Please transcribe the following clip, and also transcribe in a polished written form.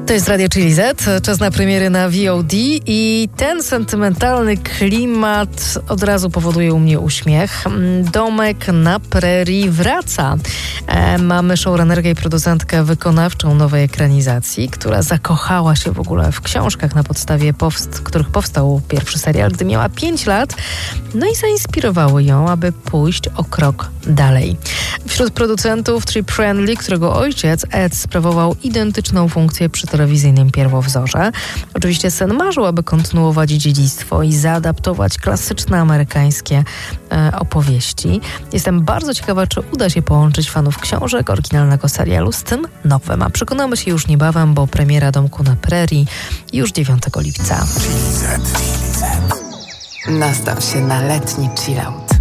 To jest Radio Chili Z, czas na premiery na VOD i ten sentymentalny klimat od razu powoduje u mnie uśmiech. Domek na prerii wraca. Mamy showrunnerkę i producentkę wykonawczą nowej ekranizacji, która zakochała się w ogóle w książkach, na podstawie których powstał pierwszy serial, gdy miała 5 lat. No i zainspirowało ją, aby pójść o krok dalej. Wśród producentów Trip Friendly, którego ojciec Ed sprawował identyczną funkcję przy telewizyjnym pierwowzorze. Oczywiście sen marzył, aby kontynuować dziedzictwo i zaadaptować klasyczne amerykańskie opowieści. Jestem bardzo ciekawa, czy uda się połączyć fanów książek, oryginalnego serialu z tym nowym. A przekonamy się już niebawem, bo premiera Domku na prerii już 9 lipca. Nastaw się na letni chillout.